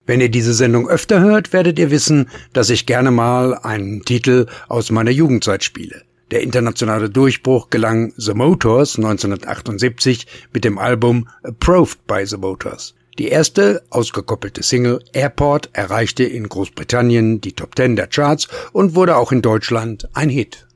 Wenn ihr diese Sendung öfter hört, werdet ihr wissen, dass ich gerne mal einen Titel aus meiner Jugendzeit spiele. Der internationale Durchbruch gelang The Motors 1978 mit dem Album Approved by the Motors. Die erste ausgekoppelte Single Airport erreichte in Großbritannien die Top 10 der Charts und wurde auch in Deutschland ein Hit.